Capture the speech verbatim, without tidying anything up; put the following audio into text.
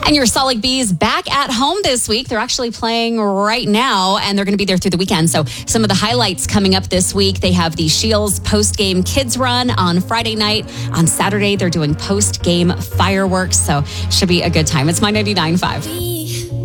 And your Salt Lake Bees back at home this week. They're actually playing right now, and they're going to be there through the weekend. So some of the highlights coming up this week, they have the Shields post-game kids run on Friday night. On Saturday, they're doing post-game fireworks. So should be a good time. It's My ninety-nine point five.